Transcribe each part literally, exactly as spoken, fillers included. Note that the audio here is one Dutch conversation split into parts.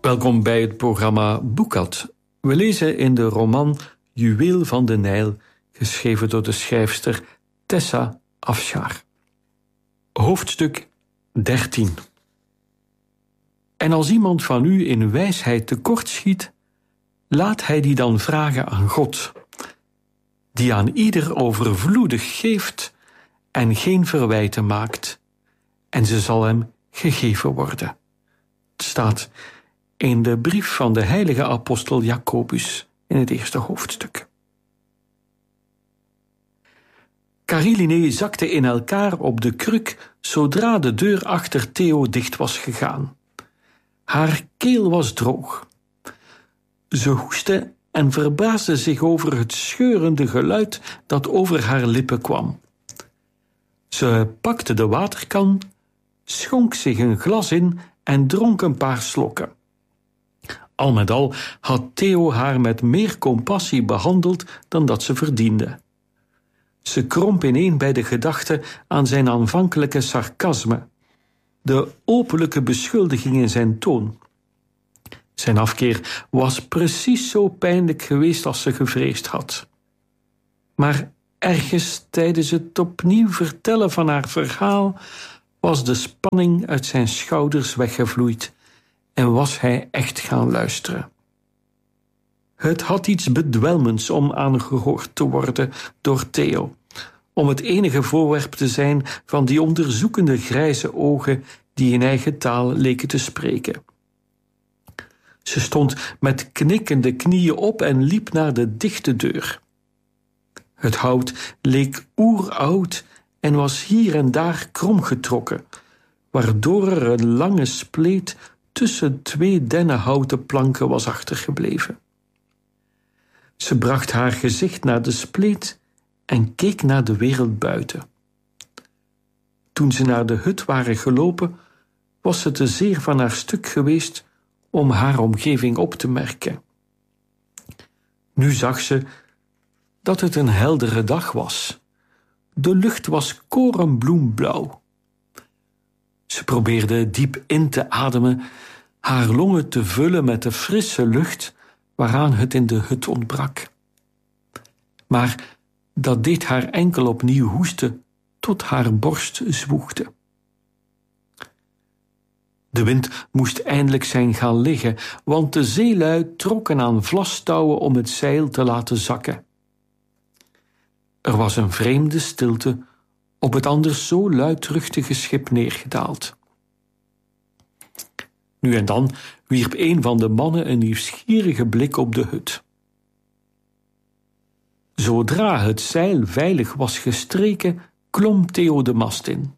Welkom bij het programma Boekat. We lezen in de roman Juweel van de Nijl, geschreven door de schrijfster Tessa Afshar. Hoofdstuk dertien. En als iemand van u in wijsheid tekortschiet, laat hij die dan vragen aan God, die aan ieder overvloedig geeft en geen verwijten maakt, en ze zal hem gegeven worden. Het staat in de brief van de heilige apostel Jacobus in het eerste hoofdstuk. Cariliné zakte in elkaar op de kruk zodra de deur achter Theo dicht was gegaan. Haar keel was droog. Ze hoestte en verbaasde zich over het scheurende geluid dat over haar lippen kwam. Ze pakte de waterkan, schonk zich een glas in en dronk een paar slokken. Al met al had Theo haar met meer compassie behandeld dan dat ze verdiende. Ze kromp ineen bij de gedachte aan zijn aanvankelijke sarcasme, de openlijke beschuldiging in zijn toon. Zijn afkeer was precies zo pijnlijk geweest als ze gevreesd had. Maar ergens tijdens het opnieuw vertellen van haar verhaal was de spanning uit zijn schouders weggevloeid en was hij echt gaan luisteren. Het had iets bedwelmends om aangehoord te worden door Theo, om het enige voorwerp te zijn van die onderzoekende grijze ogen die in eigen taal leken te spreken. Ze stond met knikkende knieën op en liep naar de dichte deur. Het hout leek oeroud en was hier en daar kromgetrokken, waardoor er een lange spleet tussen twee dennenhouten planken was achtergebleven. Ze bracht haar gezicht naar de spleet en keek naar de wereld buiten. Toen ze naar de hut waren gelopen, was ze te zeer van haar stuk geweest om haar omgeving op te merken. Nu zag ze dat het een heldere dag was. De lucht was korenbloemblauw. Ze probeerde diep in te ademen, haar longen te vullen met de frisse lucht waaraan het in de hut ontbrak. Maar dat deed haar enkel opnieuw hoesten tot haar borst zwoegde. De wind moest eindelijk zijn gaan liggen, want de zeelui trokken aan vlasstouwen om het zeil te laten zakken. Er was een vreemde stilte op het anders zo luidruchtige schip neergedaald. Nu en dan wierp een van de mannen een nieuwsgierige blik op de hut. Zodra het zeil veilig was gestreken, klom Theo de mast in.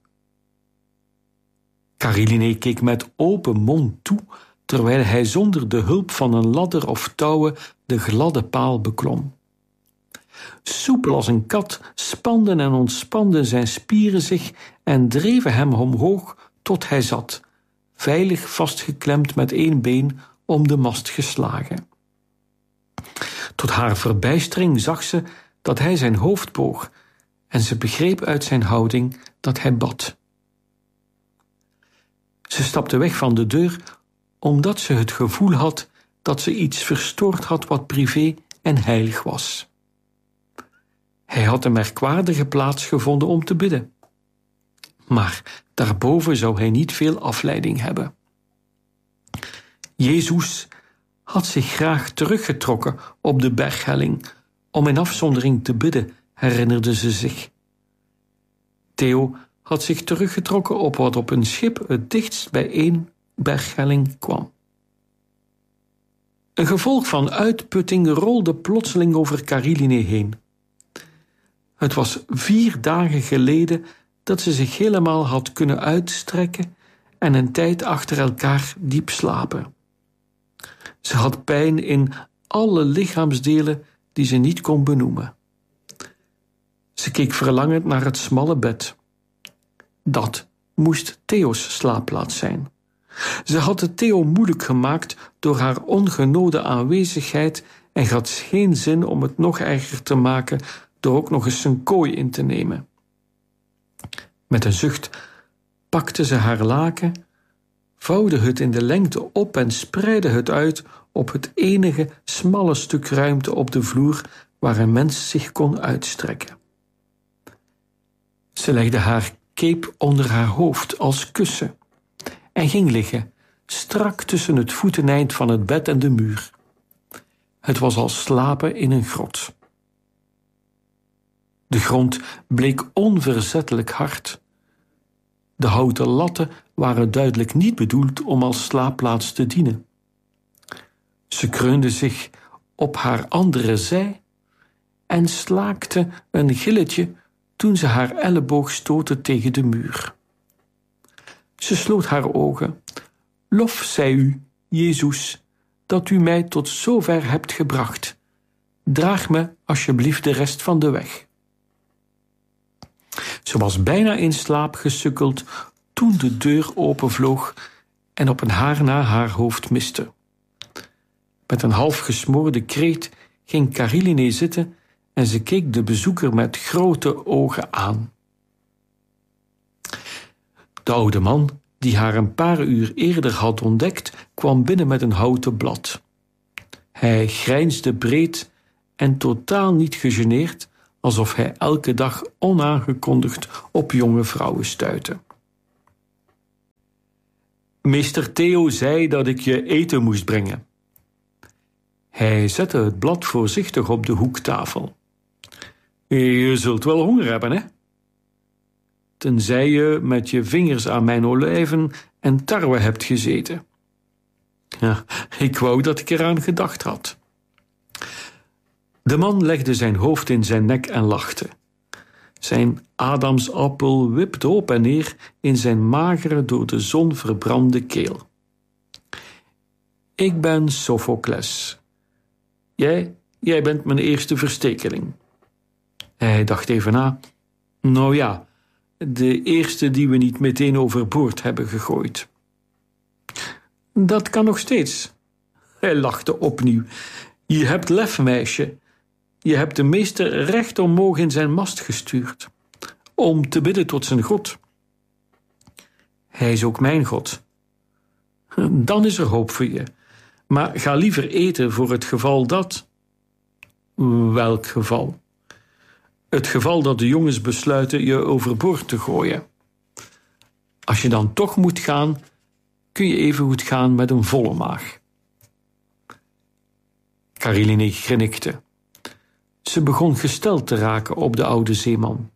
Cariliné keek met open mond toe, terwijl hij zonder de hulp van een ladder of touwen de gladde paal beklom. Soepel als een kat spanden en ontspanden zijn spieren zich en dreven hem omhoog tot hij zat, veilig vastgeklemd met één been om de mast geslagen. Tot haar verbijstering zag ze dat hij zijn hoofd boog en ze begreep uit zijn houding dat hij bad. Ze stapte weg van de deur omdat ze het gevoel had dat ze iets verstoord had wat privé en heilig was. Hij had een merkwaardige plaats gevonden om te bidden. Maar daarboven zou hij niet veel afleiding hebben. Jezus had zich graag teruggetrokken op de berghelling om in afzondering te bidden, herinnerde ze zich. Theo had zich teruggetrokken op wat op een schip het dichtst bij één berghelling kwam. Een gevolg van uitputting rolde plotseling over Cariliné heen. Het was vier dagen geleden dat ze zich helemaal had kunnen uitstrekken en een tijd achter elkaar diep slapen. Ze had pijn in alle lichaamsdelen die ze niet kon benoemen. Ze keek verlangend naar het smalle bed. Dat moest Theo's slaapplaats zijn. Ze had het Theo moeilijk gemaakt door haar ongenode aanwezigheid en had geen zin om het nog erger te maken door ook nog eens zijn kooi in te nemen. Met een zucht pakte ze haar laken, vouwde het in de lengte op en spreidde het uit op het enige smalle stuk ruimte op de vloer waar een mens zich kon uitstrekken. Ze legde haar cape onder haar hoofd als kussen en ging liggen, strak tussen het voeteneind van het bed en de muur. Het was als slapen in een grot. De grond bleek onverzettelijk hard. De houten latten waren duidelijk niet bedoeld om als slaapplaats te dienen. Ze kreunde zich op haar andere zij en slaakte een gilletje toen ze haar elleboog stootte tegen de muur. Ze sloot haar ogen. Lof zij u, Jezus, dat u mij tot zover hebt gebracht. Draag me alsjeblieft de rest van de weg. Ze was bijna in slaap gesukkeld toen de deur openvloog en op een haar na haar hoofd miste. Met een half gesmoorde kreet ging Kariline zitten en ze keek de bezoeker met grote ogen aan. De oude man, die haar een paar uur eerder had ontdekt, kwam binnen met een houten blad. Hij grijnsde breed en totaal niet gegeneerd, alsof hij elke dag onaangekondigd op jonge vrouwen stuitte. Meester Theo zei dat ik je eten moest brengen. Hij zette het blad voorzichtig op de hoektafel. Je zult wel honger hebben, hè? Tenzij je met je vingers aan mijn olijven en tarwe hebt gezeten. Ja, ik wou dat ik eraan gedacht had. De man legde zijn hoofd in zijn nek en lachte. Zijn adamsappel wipte op en neer in zijn magere, door de zon verbrande keel. Ik ben Sophocles. Jij, jij bent mijn eerste verstekeling. Hij dacht even na. Nou ja, de eerste die we niet meteen overboord hebben gegooid. Dat kan nog steeds. Hij lachte opnieuw. Je hebt lef, meisje. Je hebt de meester recht omhoog in zijn mast gestuurd, om te bidden tot zijn God. Hij is ook mijn God. Dan is er hoop voor je. Maar ga liever eten voor het geval dat... Welk geval? Het geval dat de jongens besluiten je overboord te gooien. Als je dan toch moet gaan, kun je evengoed gaan met een volle maag. Kariline grinnikte. Ze begon gesteld te raken op de oude zeeman.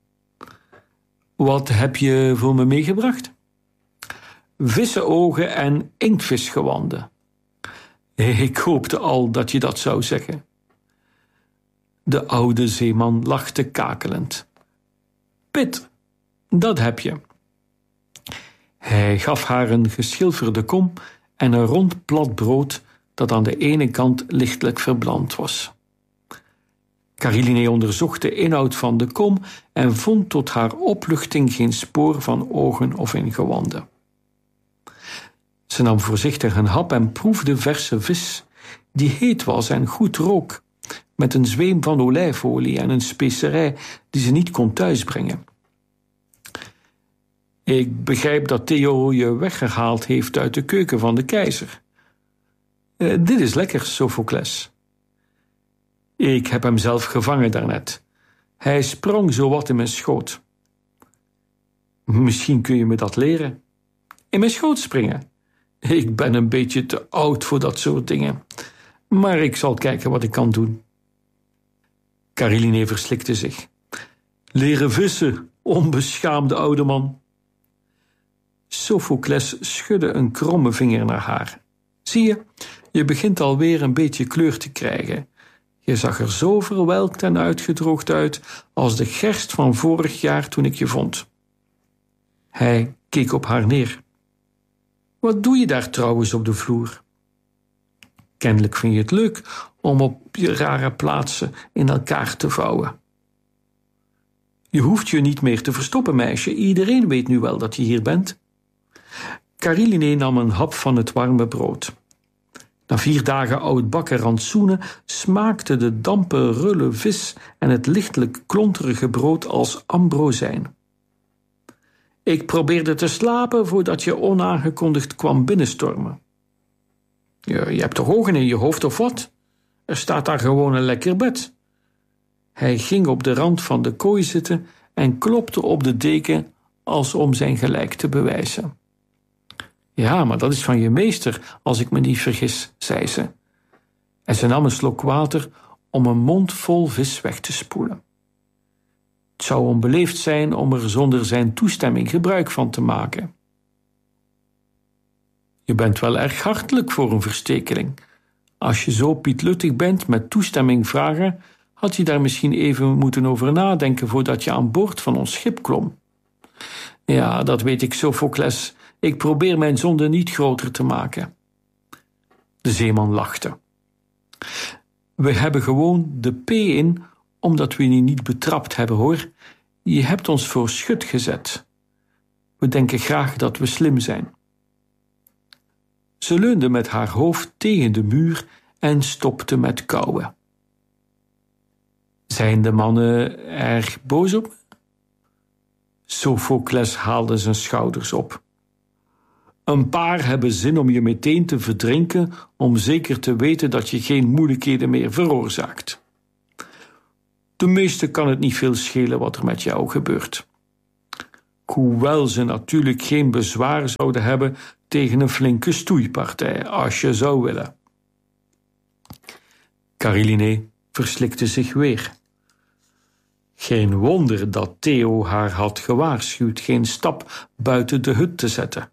Wat heb je voor me meegebracht? Vissenogen en inktvisgewanden. Ik hoopte al dat je dat zou zeggen. De oude zeeman lachte kakelend. Pit, dat heb je. Hij gaf haar een geschilferde kom en een rond plat brood dat aan de ene kant lichtelijk verbrand was. Kariline onderzocht de inhoud van de kom en vond tot haar opluchting geen spoor van ogen of ingewanden. Ze nam voorzichtig een hap en proefde verse vis, die heet was en goed rook, met een zweem van olijfolie en een specerij die ze niet kon thuisbrengen. Ik begrijp dat Theo je weggehaald heeft uit de keuken van de keizer. Uh, dit is lekker, Sophocles. Ik heb hem zelf gevangen daarnet. Hij sprong zowat in mijn schoot. Misschien kun je me dat leren. In mijn schoot springen? Ik ben een beetje te oud voor dat soort dingen. Maar ik zal kijken wat ik kan doen. Kariline verslikte zich. Leren vissen, onbeschaamde oude man. Sophocles schudde een kromme vinger naar haar. Zie je, je begint alweer een beetje kleur te krijgen. Je zag er zo verwelkt en uitgedroogd uit als de gerst van vorig jaar toen ik je vond. Hij keek op haar neer. Wat doe je daar trouwens op de vloer? Kennelijk vind je het leuk om op je rare plaatsen in elkaar te vouwen. Je hoeft je niet meer te verstoppen, meisje. Iedereen weet nu wel dat je hier bent. Kariline nam een hap van het warme brood. Na vier dagen oudbakken rantsoenen smaakte de dampe rulle vis en het lichtelijk klonterige brood als ambrozijn. Ik probeerde te slapen voordat je onaangekondigd kwam binnenstormen. Je, je hebt toch ogen in je hoofd of wat? Er staat daar gewoon een lekker bed. Hij ging op de rand van de kooi zitten en klopte op de deken als om zijn gelijk te bewijzen. Ja, maar dat is van je meester, als ik me niet vergis, zei ze. En ze nam een slok water om een mond vol vis weg te spoelen. Het zou onbeleefd zijn om er zonder zijn toestemming gebruik van te maken. Je bent wel erg hartelijk voor een verstekeling. Als je zo pietluttig bent met toestemming vragen, had je daar misschien even moeten over nadenken voordat je aan boord van ons schip klom. Ja, dat weet ik, Sophocles. Ik probeer mijn zonde niet groter te maken. De zeeman lachte. We hebben gewoon de P in, omdat we je niet betrapt hebben, hoor. Je hebt ons voor schut gezet. We denken graag dat we slim zijn. Ze leunde met haar hoofd tegen de muur en stopte met kauwen. Zijn de mannen erg boos op me? Sophocles haalde zijn schouders op. Een paar hebben zin om je meteen te verdrinken, om zeker te weten dat je geen moeilijkheden meer veroorzaakt. De meeste kan het niet veel schelen wat er met jou gebeurt. Hoewel ze natuurlijk geen bezwaar zouden hebben tegen een flinke stoeipartij, als je zou willen. Cariline verslikte zich weer. Geen wonder dat Theo haar had gewaarschuwd geen stap buiten de hut te zetten.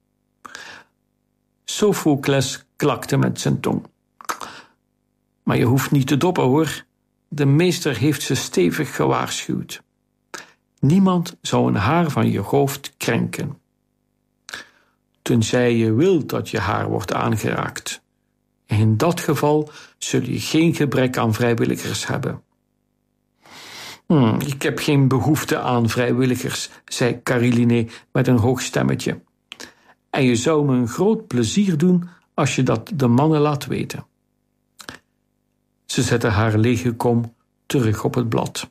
Sophocles klakte met zijn tong. Maar je hoeft niet te doppen, hoor. De meester heeft ze stevig gewaarschuwd. Niemand zou een haar van je hoofd krenken. Tenzij je wilt dat je haar wordt aangeraakt. In dat geval zul je geen gebrek aan vrijwilligers hebben. Hmm, ik heb geen behoefte aan vrijwilligers, zei Cariline met een hoog stemmetje. En je zou me een groot plezier doen als je dat de mannen laat weten. Ze zette haar lege kom terug op het blad.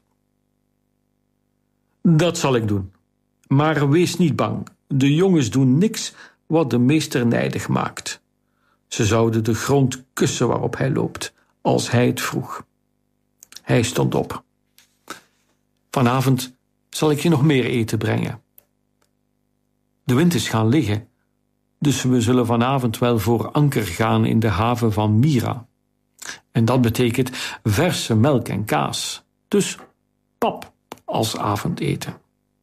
Dat zal ik doen. Maar wees niet bang. De jongens doen niks wat de meester nijdig maakt. Ze zouden de grond kussen waarop hij loopt, als hij het vroeg. Hij stond op. Vanavond zal ik je nog meer eten brengen. De wind is gaan liggen, dus we zullen vanavond wel voor anker gaan in de haven van Myra. En dat betekent verse melk en kaas, dus pap als avondeten.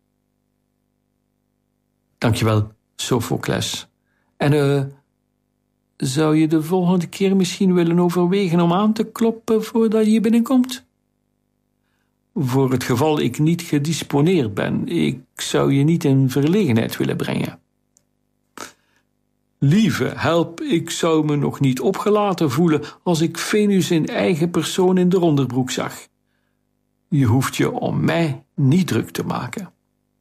Dankjewel, Sophocles. En uh, zou je de volgende keer misschien willen overwegen om aan te kloppen voordat je binnenkomt? Voor het geval ik niet gedisponeerd ben, ik zou je niet in verlegenheid willen brengen. Lieve, help, ik zou me nog niet opgelaten voelen als ik Venus in eigen persoon in de onderbroek zag. Je hoeft je om mij niet druk te maken.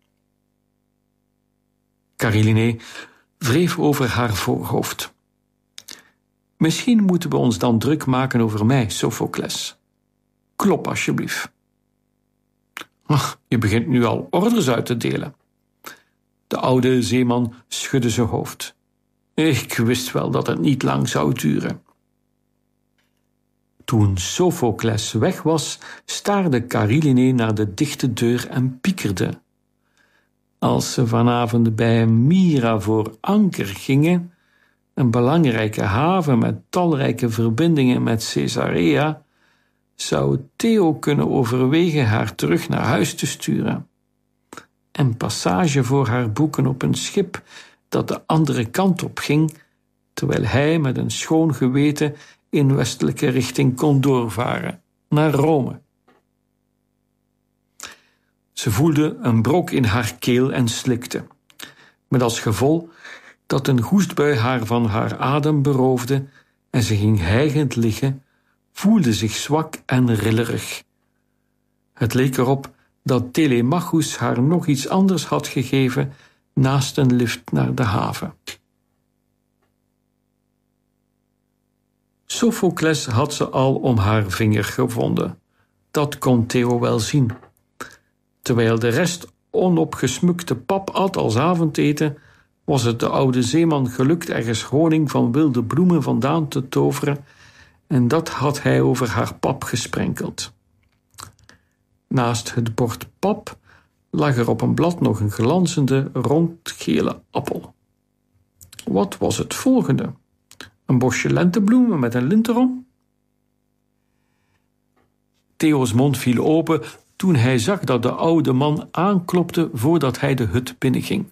Cariline wreef over haar voorhoofd. Misschien moeten we ons dan druk maken over mij, Sophocles. Klop alsjeblieft. Ach, je begint nu al orders uit te delen. De oude zeeman schudde zijn hoofd. Ik wist wel dat het niet lang zou duren. Toen Sophocles weg was, staarde Cariline naar de dichte deur en piekerde. Als ze vanavond bij Myra voor anker gingen, een belangrijke haven met talrijke verbindingen met Caesarea, zou Theo kunnen overwegen haar terug naar huis te sturen en passage voor haar boeken op een schip dat de andere kant op ging, terwijl hij met een schoon geweten in westelijke richting kon doorvaren, naar Rome. Ze voelde een brok in haar keel en slikte, met als gevolg dat een hoestbui haar van haar adem beroofde en ze ging hijgend liggen, voelde zich zwak en rillerig. Het leek erop dat Telemachus haar nog iets anders had gegeven naast een lift naar de haven. Sophocles had ze al om haar vinger gevonden. Dat kon Theo wel zien. Terwijl de rest onopgesmukte pap at als avondeten, was het de oude zeeman gelukt ergens honing van wilde bloemen vandaan te toveren, en dat had hij over haar pap gesprenkeld. Naast het bord pap lag er op een blad nog een glanzende, rondgele appel. Wat was het volgende? Een bosje lentebloemen met een lint erom? Theo's mond viel open toen hij zag dat de oude man aanklopte voordat hij de hut binnenging.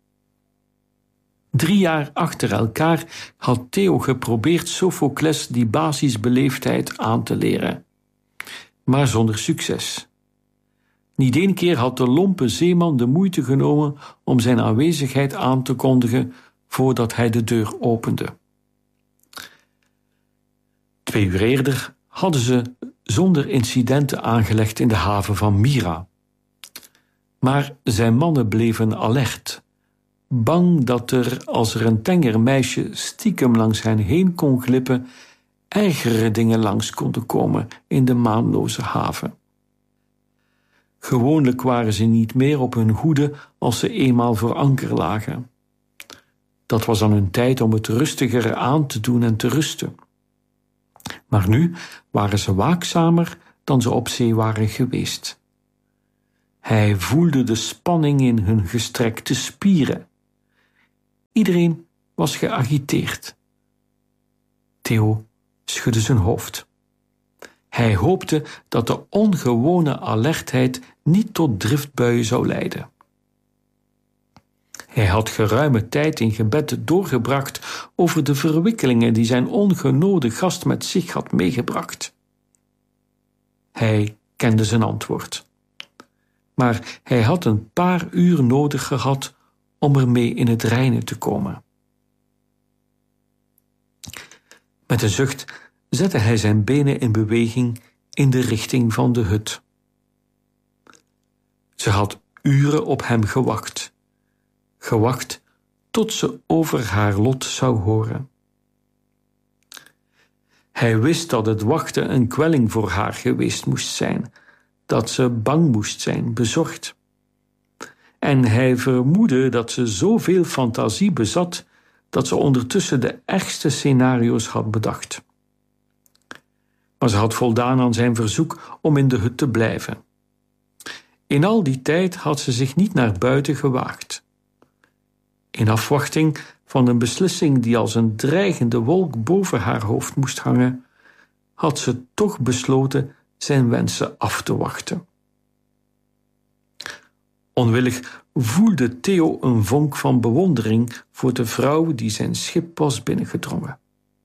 Drie jaar achter elkaar had Theo geprobeerd Sophocles die basisbeleefdheid aan te leren, maar zonder succes. Niet één keer had de lompe zeeman de moeite genomen om zijn aanwezigheid aan te kondigen voordat hij de deur opende. Twee uur eerder hadden ze zonder incidenten aangelegd in de haven van Myra. Maar zijn mannen bleven alert, bang dat er, als er een tenger meisje stiekem langs hen heen kon glippen, ergere dingen langs konden komen in de maanloze haven. Gewoonlijk waren ze niet meer op hun hoede als ze eenmaal voor anker lagen. Dat was dan hun tijd om het rustiger aan te doen en te rusten. Maar nu waren ze waakzamer dan ze op zee waren geweest. Hij voelde de spanning in hun gestrekte spieren. Iedereen was geagiteerd. Theo schudde zijn hoofd. Hij hoopte dat de ongewone alertheid niet tot driftbuien zou leiden. Hij had geruime tijd in gebed doorgebracht over de verwikkelingen die zijn ongenode gast met zich had meegebracht. Hij kende zijn antwoord. Maar hij had een paar uur nodig gehad om ermee in het reine te komen. Met een zucht zette hij zijn benen in beweging in de richting van de hut. Ze had uren op hem gewacht. Gewacht tot ze over haar lot zou horen. Hij wist dat het wachten een kwelling voor haar geweest moest zijn, dat ze bang moest zijn, bezorgd. En hij vermoedde dat ze zoveel fantasie bezat dat ze ondertussen de ergste scenario's had bedacht. Maar ze had voldaan aan zijn verzoek om in de hut te blijven. In al die tijd had ze zich niet naar buiten gewaagd. In afwachting van een beslissing die als een dreigende wolk boven haar hoofd moest hangen, had ze toch besloten zijn wensen af te wachten. Onwillig voelde Theo een vonk van bewondering voor de vrouw die zijn schip was binnengedrongen.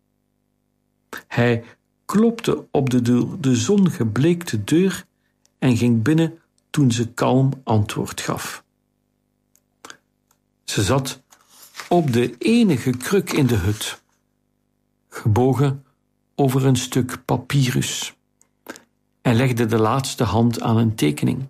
Hij klopte op de door de zon gebleekte deur en ging binnen toen ze kalm antwoord gaf. Ze zat op de enige kruk in de hut, gebogen over een stuk papyrus, en legde de laatste hand aan een tekening.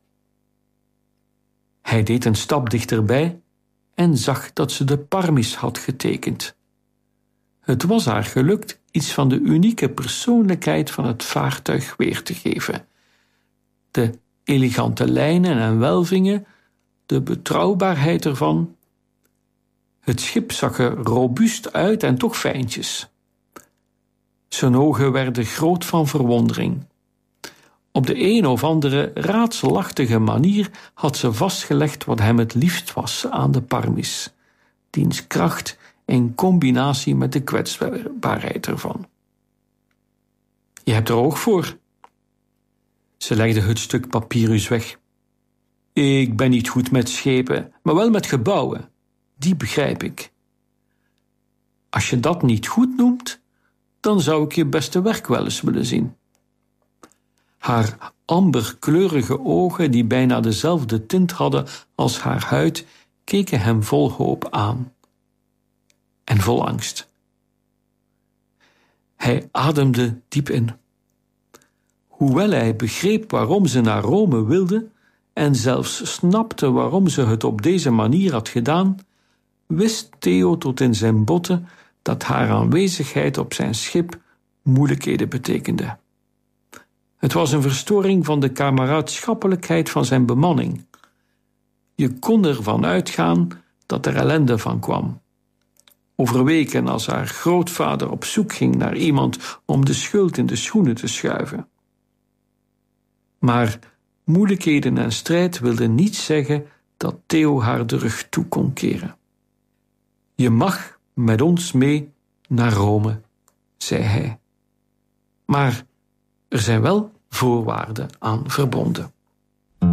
Hij deed een stap dichterbij en zag dat ze de Parmis had getekend. Het was haar gelukt iets van de unieke persoonlijkheid van het vaartuig weer te geven. De elegante lijnen en welvingen, de betrouwbaarheid ervan. Het schip zag er robuust uit en toch fijntjes. Zijn ogen werden groot van verwondering. Op de een of andere raadselachtige manier had ze vastgelegd wat hem het liefst was aan de Parmis, diens kracht in combinatie met de kwetsbaarheid ervan. Je hebt er oog voor. Ze legde het stuk papyrus weg. Ik ben niet goed met schepen, maar wel met gebouwen. Die begrijp ik. Als je dat niet goed noemt, dan zou ik je beste werk wel eens willen zien. Haar amberkleurige ogen, die bijna dezelfde tint hadden als haar huid, keken hem vol hoop aan. En vol angst. Hij ademde diep in. Hoewel hij begreep waarom ze naar Rome wilde en zelfs snapte waarom ze het op deze manier had gedaan, wist Theo tot in zijn botten dat haar aanwezigheid op zijn schip moeilijkheden betekende. Het was een verstoring van de kameraadschappelijkheid van zijn bemanning. Je kon ervan uitgaan dat er ellende van kwam. Over weken als haar grootvader op zoek ging naar iemand om de schuld in de schoenen te schuiven. Maar moeilijkheden en strijd wilden niet zeggen dat Theo haar de rug toe kon keren. Je mag met ons mee naar Rome, zei hij. Maar er zijn wel voorwaarden aan verbonden.